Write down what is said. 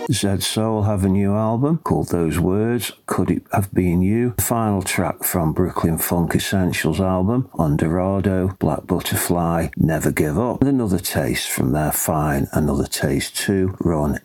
Zed Soul have a new album called Those Words, Could It Have Been You? The final track from Brooklyn Funk Essentials album, On Dorado, Black Butterfly, Never Give Up. And another taste from their fine Another Taste 2, Run